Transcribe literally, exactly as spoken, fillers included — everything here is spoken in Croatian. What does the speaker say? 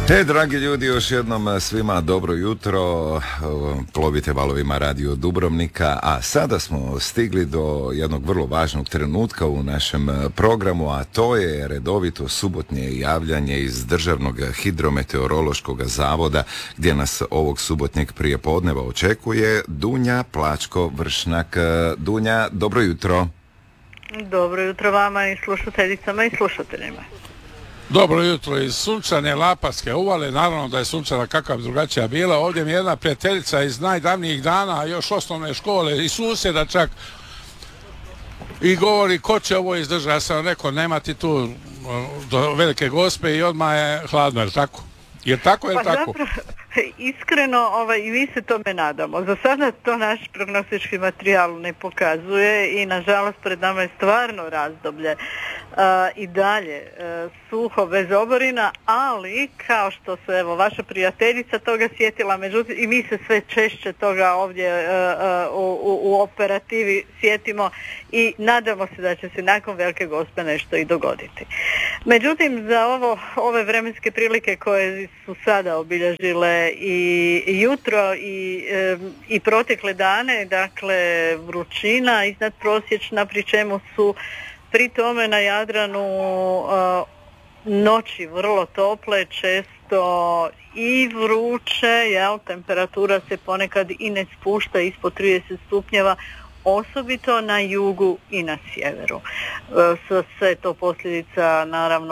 E, dragi ljudi, još jednom svima dobro jutro, plovite valovima Radio Dubrovnika, a sada smo stigli do jednog vrlo važnog trenutka u našem programu, a to je redovito subotnje javljanje iz Državnog hidrometeorološkog zavoda, gdje nas ovog subotnjeg prijepodneva očekuje Dunja Plačko-Vršnak. Dunja, dobro jutro. Dobro jutro vama i slušateljicama i slušateljima. Dobro jutro iz sunčane Lapatske uvale, naravno da je sunčana kakav drugačija bila. Ovdje mi je jedna prijateljica iz najdavnijih dana, još osnovne škole i susjeda čak, i govori ko će ovo izdržati. Ja sam rekao nema ti tu do Velike Gospe i odmah je hladno, je li tako? Je tako, je li pa tako? Zapravo, iskreno, ovaj, i mi se tome nadamo. Za sada to naš prognostički materijal ne pokazuje i nažalost pred nama je stvarno razdoblje uh, i dalje uh, suho bez oborina, ali kao što se evo vaša prijateljica toga sjetila, međutim i mi se sve češće toga ovdje uh, uh, u, u operativi sjetimo i nadamo se da će se nakon Velike Gospe nešto i dogoditi. Međutim, za ovo, ove vremenske prilike koje su sada obilježile i jutro i, e, i protekle dane, dakle vrućina iznad prosječna, pri čemu su pri tome na Jadranu e, noći vrlo tople, često i vruće, jel, temperatura se ponekad i ne spušta ispod trideset stupnjeva, osobito na jugu i na sjeveru. E, sve to posljedica naravno